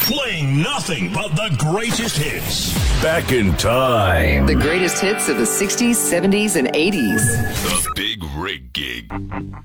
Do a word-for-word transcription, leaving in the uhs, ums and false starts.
Playing nothing but the greatest hits. Back in time. The greatest hits of the sixties, seventies, and eighties. The Big Rig Gig.